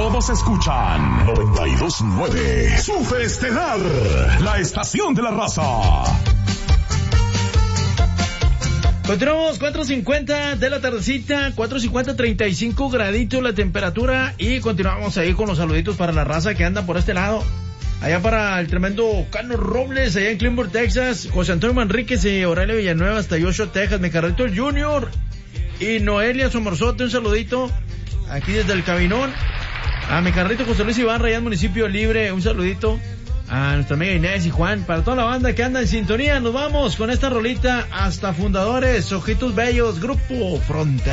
Todos escuchan 92.9 Super Estelar, la estación de la raza. Continuamos, 4:50 de la tardecita, 4:50, 35 graditos la temperatura, y continuamos ahí con los saluditos para la raza que anda por este lado. Allá para el tremendo Carlos Robles, allá en Cleanburg, Texas, José Antonio Manríquez y Aurelio Villanueva hasta Joshua, Texas, mi carrito el Junior y Noelia Somorzote, un saludito aquí desde el Cabinón. A mi carrito José Luis Ibarra, allá en Municipio Libre, un saludito. A nuestra amiga Inés y Juan, para toda la banda que anda en sintonía. Nos vamos con esta rolita hasta Fundadores, Ojitos Bellos, Grupo Frontera.